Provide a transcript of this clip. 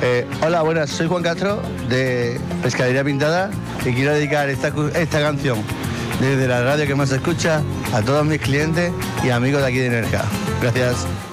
Hola, buenas, soy Juan Castro de Pescadería Pintada y quiero dedicar esta canción desde la radio que más se escucha a todos mis clientes y amigos de aquí de Nerja. Gracias.